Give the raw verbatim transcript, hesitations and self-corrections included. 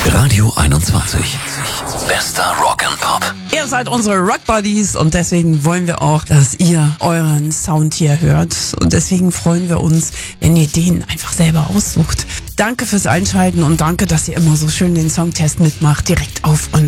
Radio einundzwanzig. Bester Rock and Pop. Ihr seid unsere Rock Buddies und deswegen wollen wir auch, dass ihr euren Sound hier hört. Und deswegen freuen wir uns, wenn ihr den einfach selber aussucht. Danke fürs Einschalten und danke, dass ihr immer so schön den Songtest mitmacht, direkt auf und